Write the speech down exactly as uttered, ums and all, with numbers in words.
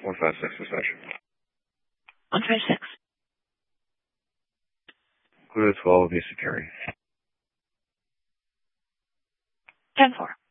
one five six dispatch. one five six. Clear to twelve, be securing. ten four.